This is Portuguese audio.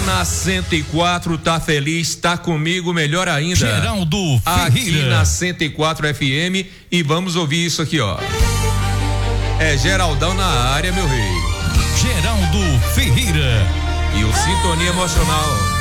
na 104 tá feliz, tá comigo, melhor ainda. Geraldo Ferreira. Aqui na 104 FM e vamos ouvir isso aqui, ó. É Geraldão na área, meu rei. Geraldo Ferreira. E o Sintonia Emocional.